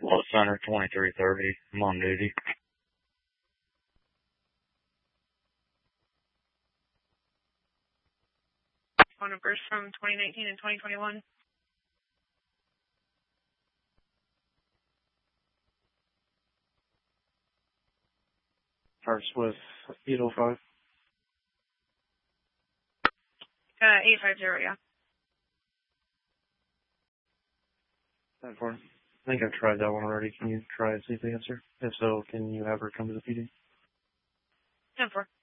Low Center 2330. I'm on duty. Phone numbers from 2019 and 2021. Starts with 805. 850, yeah. 10-4. I think I've tried that one already. Can you try and see if they answer? If so, can you have her come to the PD? 10-4.